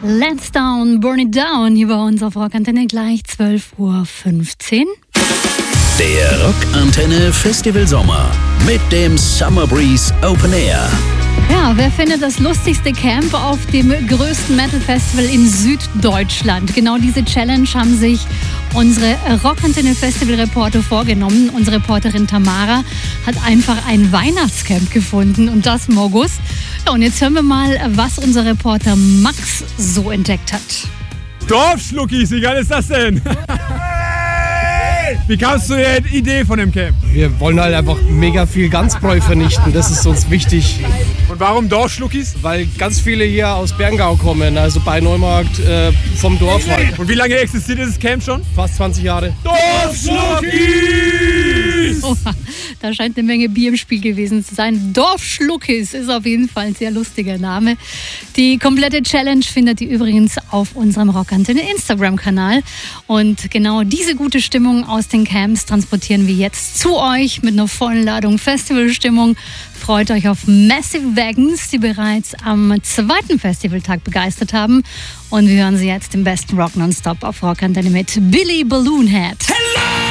Let's Down, Burn It Down, hier bei uns auf Rockantenne, gleich 12:15 Uhr. Der Rockantenne Festival Sommer mit dem Summer Breeze Open Air. Ja, wer findet das lustigste Camp auf dem größten Metal-Festival in Süddeutschland? Genau diese Challenge haben sich unsere Rockantenne-Festival-Reporter vorgenommen. Unsere Reporterin Tamara hat einfach ein Weihnachtscamp gefunden und das im August. Ja, und jetzt hören wir mal, was unser Reporter Max so entdeckt hat. Dorfschluckis, wie geil ist das denn? Wie kamst du zu der Idee von dem Camp? Wir wollen halt einfach mega viel Ganzbräu vernichten, das ist uns wichtig. Und warum Dorfschluckis? Weil ganz viele hier aus Berngau kommen, also bei Neumarkt vom Dorf halt. Und wie lange existiert dieses Camp schon? Fast 20 Jahre. Dorfschluckis! Oh, da scheint eine Menge Bier im Spiel gewesen zu sein. Dorfschluckis ist auf jeden Fall ein sehr lustiger Name. Die komplette Challenge findet ihr übrigens auf unserem Rockantenne Instagram-Kanal. Und genau diese gute Stimmung aus den Camps transportieren wir jetzt zu euch mit einer vollen Ladung Festivalstimmung. Freut euch auf Massive Wagons, die bereits am zweiten Festivaltag begeistert haben. Und wir hören sie jetzt im besten Rock Nonstop auf Rockantenne mit Billy Balloonhead. Hello!